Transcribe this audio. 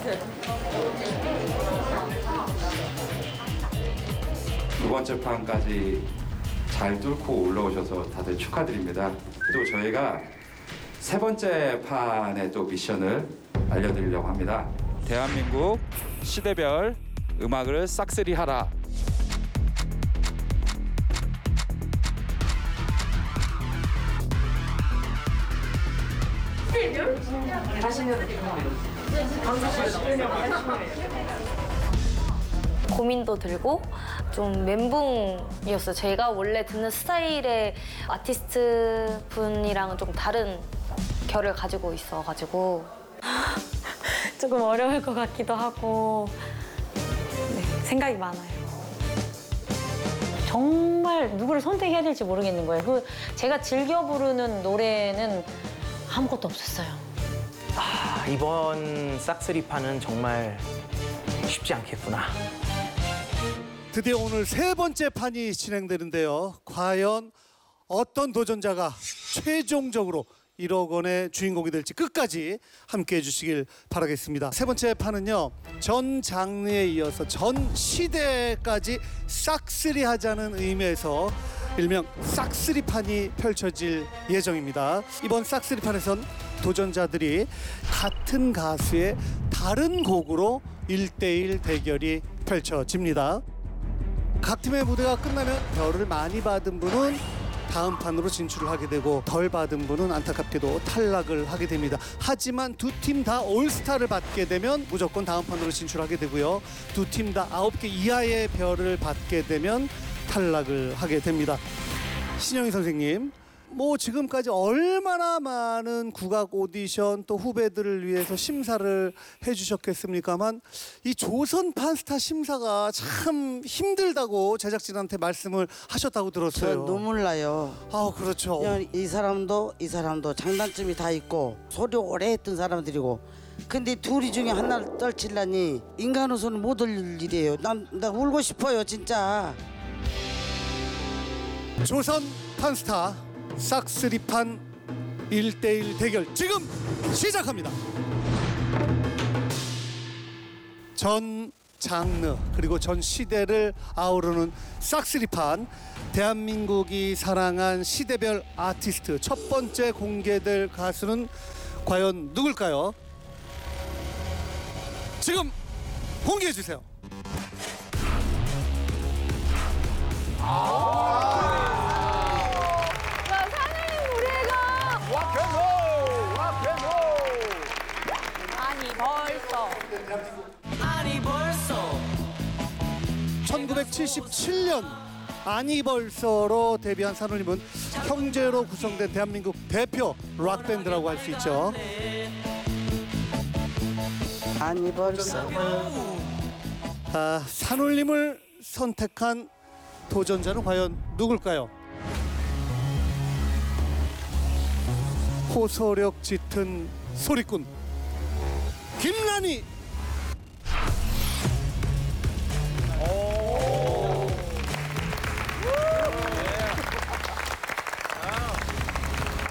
두 번째 판까지 잘 뚫고 올라오셔서 다들 축하드립니다. 또 저희가 세 번째 판의 또 미션을 알려드리려고 합니다. 대한민국 시대별 음악을 싹쓸이 하라. 고민도 들고 좀 멘붕이었어요. 제가 원래 듣는 스타일의 아티스트 분이랑은 좀 다른 결을 가지고 있어가지고 조금 어려울 것 같기도 하고 네, 생각이 많아요. 정말 누구를 선택해야 될지 모르겠는 거예요. 제가 즐겨 부르는 노래는 아무것도 없었어요. 이번 싹쓸이판은 정말 쉽지 않겠구나. 드디어 오늘 세 번째 판이 진행되는데요. 과연 어떤 도전자가 최종적으로 1억 원의 주인공이 될지 끝까지 함께해 주시길 바라겠습니다. 세 번째 판은요. 전 장르에 이어서 전 시대까지 싹쓸이 하자는 의미에서 일명 싹쓸이판이 펼쳐질 예정입니다. 이번 싹쓸이판에선 도전자들이 같은 가수의 다른 곡으로 1대1 대결이 펼쳐집니다. 각 팀의 무대가 끝나면 별을 많이 받은 분은 다음 판으로 진출을 하게 되고 덜 받은 분은 안타깝게도 탈락을 하게 됩니다. 하지만 두 팀 다 올스타를 받게 되면 무조건 다음 판으로 진출하게 되고요. 두 팀 다 9개 이하의 별을 받게 되면 탈락을 하게 됩니다. 신영희 선생님, 뭐 지금까지 얼마나 많은 국악 오디션 또 후배들을 위해서 심사를 해주셨겠습니까만 이 조선 판스타 심사가 참 힘들다고 제작진한테 말씀을 하셨다고 저 들었어요. 눈물 나요. 아 그렇죠. 그냥 이 사람도 장단점이 다 있고 소리 오래 했던 사람들이고 근데 둘이 중에 하나를 떨치려니 인간으로서는 못 올 일이에요. 나 울고 싶어요 진짜. 조선 판스타 싹쓸이판 1대1 대결 지금 시작합니다. 전 장르 그리고 전 시대를 아우르는 싹쓸이판, 대한민국이 사랑한 시대별 아티스트 첫 번째 공개될 가수는 과연 누굴까요? 지금 공개해 주세요. 아니 벌써 1977년 아니 벌써로 데뷔한 산울림은 형제로 구성된 대한민국 대표 락밴드라고 할 수 있죠. 아니 벌써 산울림을 선택한 도전자는 과연 누굴까요? 호소력 짙은 소리꾼 김란희.